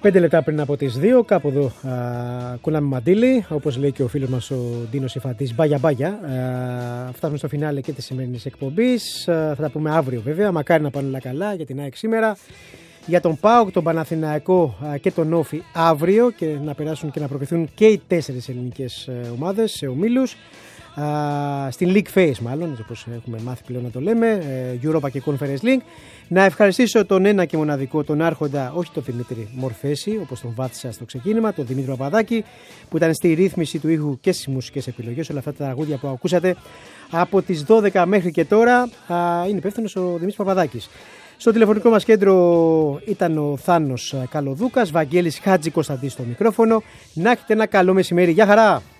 5 λεπτά πριν από τις 2, κάπου εδώ κολλάμε μαντίλι, όπως λέει και ο φίλος μας ο Ντίνος Ιφαντής, μπάγια μπάγια. Φτάσουμε στο φινάλε και της σημερινής εκπομπής. Θα τα πούμε αύριο βέβαια, μακάρι να πάνε όλα καλά για την ΑΕΚ σήμερα. Για τον ΠΑΟΚ, τον Παναθηναϊκό και τον Όφη αύριο και να περάσουν και να προκριθούν και οι 4 ελληνικές ομάδες σε ομίλους. Στην League Phase μάλλον, όπως έχουμε μάθει πλέον να το λέμε, Europa και Conference League. Να ευχαριστήσω τον ένα και μοναδικό, τον άρχοντα, όχι τον Δημήτρη Μορφέση, όπως τον βάθησα στο ξεκίνημα, τον Δημήτρη Παπαδάκη, που ήταν στη ρύθμιση του ήχου και στις μουσικές επιλογές. Όλα αυτά τα τραγούδια που ακούσατε από τις 12 μέχρι και τώρα είναι υπεύθυνος ο Δημήτρης Παπαδάκης. Στο τηλεφωνικό μας κέντρο ήταν ο Θάνος Καλοδούκας, Βαγγέλης Χατζη Κωνσταντής στο μικρόφωνο. Να έχετε ένα καλό μεσημέρι. Γεια χαρά!